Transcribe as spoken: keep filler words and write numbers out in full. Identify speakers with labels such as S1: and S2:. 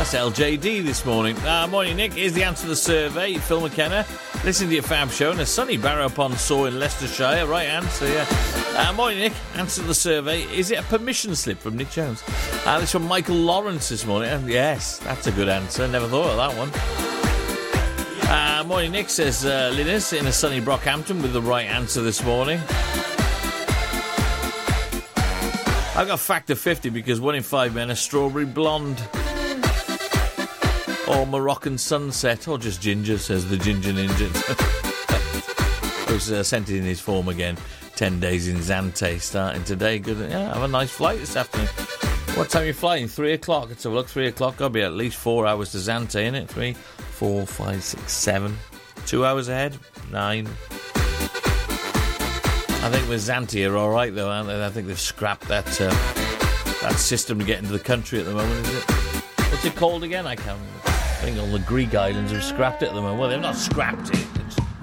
S1: S L J D this morning. Uh, morning, Nick. Here's the answer to the survey. Phil McKenna. Listen to your Fab Show in a sunny Barrow Pond Saw in Leicestershire. Right answer, yeah. Uh, morning, Nick. Answer to the survey. Is it a permission slip from Nick Jones? Uh, this from Michael Lawrence this morning. Uh, yes, that's a good answer. Never thought of that one. Uh, morning, Nick, says uh, Linus in a sunny Brockhampton with the right answer this morning. I've got factor fifty because one in five men are strawberry blonde. Or Moroccan sunset, or just ginger, says the Ginger Ninja. Who's uh, sent it in his form again. Ten days in Zante starting today. Good. Yeah, have a nice flight this afternoon. What time are you flying? Three o'clock. Let's have a look. Three o'clock. I'll be at least four hours to Zante, innit? Three, four, five, six, seven. Two hours ahead. Nine. I think with Zante are all right, though, aren't they? I think they've scrapped that uh, that system to get into the country at the moment, is it? What's it called again? I can't remember. I think all the Greek islands have scrapped it at the moment. Well, they've not scrapped it. It's